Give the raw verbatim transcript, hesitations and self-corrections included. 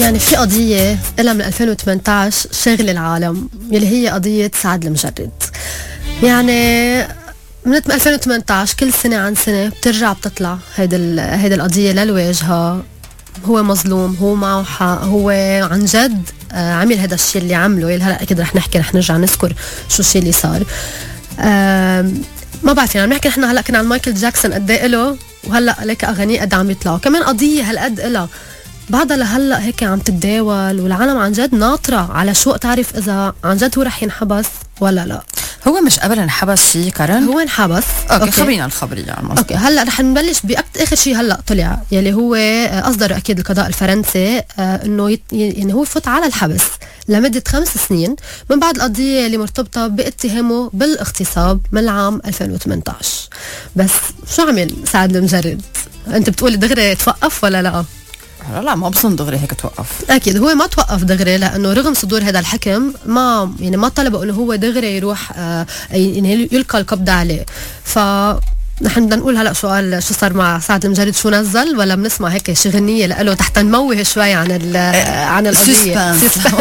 يعني في قضية إلها من ألفين وثمانية عشر شاغل العالم يلي هي قضية سعد المجرد. يعني من ألفين وثمانية عشر كل سنة عن سنة بترجع بتطلع هيدا هيدا القضية للواجهة. هو مظلوم، هو معه حق، هو عن جد عمل هذا الشيء اللي عمله. هلا أكيد رح نحكي، رح نرجع نذكر شو الشيء اللي صار. ما بعرف يعني عم نحكي نحن هلا كنا عن مايكل جاكسون قد ايه له، وهلا لك اغانيه قد عم يطلعوا كمان قضيه هالقد إلها بعدها لهلا هيك عم تتداول، والعالم عن جد ناطره على شو تعرف اذا عن جد هو رح ينحبس ولا لا. هو مش قبل انحبس شيء كارن؟ هو انحبس. اوكي, أوكي. خبرينا الخبريه يعني. اوكي هلا رح نبلش باخر شيء هلا طلع يلي هو اصدر اكيد القضاء الفرنسي انه يت... يعني هو يفوت على الحبس لمده خمس سنين من بعد القضيه اللي مرتبطه باتهامه بالاغتصاب من العام ألفين وثمانية عشر. بس شو عمل سعد المجرد؟ انت بتقول دغري توقف ولا لا؟ لا ما بظن دغري هيك توقف. اكيد هو ما توقف دغري، لانه رغم صدور هذا الحكم ما يعني ما طلبوا انه هو دغري يروح آه يعني يلقى القبض عليه. ف نحن بدنا نقول هلا سؤال شو صار مع سعد المجرد، شو نزل، ولا بنسمع هيك شي غنيه له تحت نموه شوي عن عن القضيه؟